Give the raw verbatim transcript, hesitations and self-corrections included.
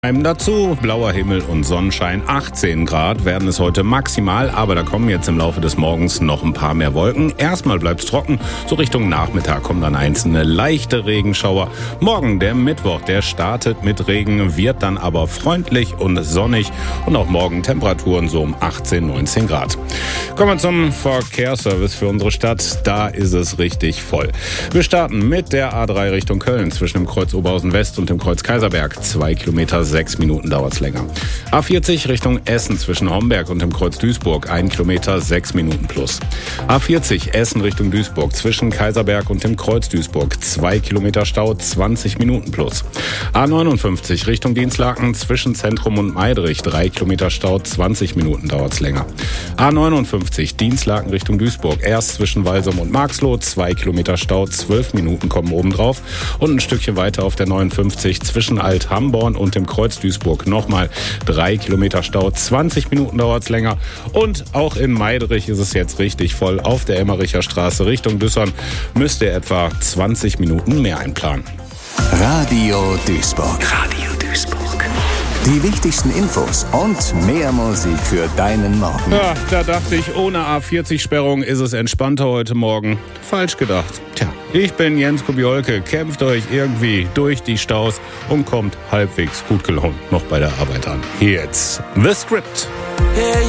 Dazu blauer Himmel und Sonnenschein, achtzehn Grad werden es heute maximal, aber da kommen jetzt im Laufe des Morgens noch ein paar mehr Wolken. Erstmal bleibt es trocken, so Richtung Nachmittag kommen dann einzelne leichte Regenschauer. Morgen, der Mittwoch, der startet mit Regen, wird dann aber freundlich und sonnig und auch morgen Temperaturen so um achtzehn, neunzehn Grad. Kommen wir zum Verkehrsservice für unsere Stadt, da ist es richtig voll. Wir starten mit der A drei Richtung Köln zwischen dem Kreuz Oberhausen West und dem Kreuz Kaiserberg, zwei Kilometer, sechs Minuten dauert es länger. A vierzig Richtung Essen zwischen Homberg und dem Kreuz Duisburg, ein Kilometer, sechs Minuten plus. A vierzig Essen Richtung Duisburg zwischen Kaiserberg und dem Kreuz Duisburg, zwei Kilometer Stau, zwanzig Minuten plus. A neunundfünfzig Richtung Dinslaken zwischen Zentrum und Meidrich, drei Kilometer Stau, zwanzig Minuten dauert es länger. A neunundfünfzig Dinslaken Richtung Duisburg, erst zwischen Walsum und Marxloh, zwei Kilometer Stau, zwölf Minuten kommen obendrauf und ein Stückchen weiter auf der neunundfünfzig zwischen Alt-Hamborn und dem Kreuz Duisburg nochmal drei Kilometer Stau, zwanzig Minuten dauert es länger. Und auch in Meidrich ist es jetzt richtig voll. Auf der Emmericher Straße Richtung Düssern müsst ihr etwa zwanzig Minuten mehr einplanen. Radio Duisburg. Radio Duisburg. Die wichtigsten Infos und mehr Musik für deinen Morgen. Ja, da dachte ich, ohne A vierzig-Sperrung ist es entspannter heute Morgen. Falsch gedacht. Tja, ich bin Jens Kubiolke, kämpft euch irgendwie durch die Staus und kommt halbwegs gut gelaunt noch bei der Arbeit an. Jetzt The Script. Yeah,